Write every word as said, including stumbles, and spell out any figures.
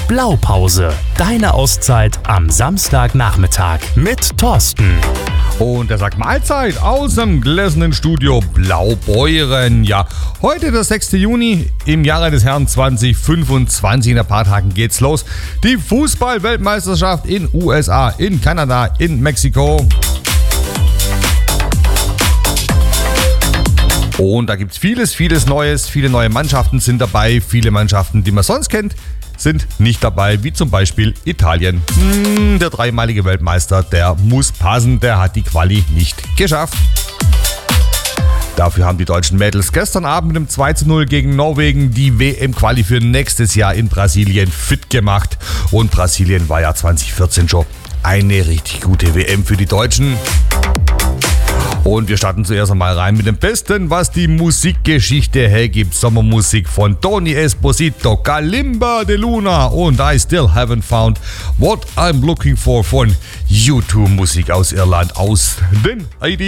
Blaupause, deine Auszeit am Samstagnachmittag mit Thorsten. Und er sagt Mahlzeit aus dem gläsernen Studio Blaubeuren. Ja, heute der sechste Juni im Jahre des Herrn zwanzig fünfundzwanzig. In ein paar Tagen geht's los. Die Fußball-Weltmeisterschaft in U S A, in Kanada, in Mexiko. Und da gibt's vieles, vieles Neues. Viele neue Mannschaften sind dabei. Viele Mannschaften, die man sonst kennt, sind nicht dabei, wie zum Beispiel Italien. Hm, der dreimalige Weltmeister, der muss passen, der hat die Quali nicht geschafft. Dafür haben die deutschen Mädels gestern Abend mit einem zwei zu null gegen Norwegen die W M-Quali für nächstes Jahr in Brasilien fit gemacht. Und Brasilien war ja zwanzig vierzehn schon eine richtig gute W M für die Deutschen. Und wir starten zuerst einmal rein mit dem Besten, was die Musikgeschichte hergibt. Sommermusik von Tony Esposito, Kalimba de Luna und I Still Haven't Found What I'm Looking For von U zwei, Musik aus Irland, aus den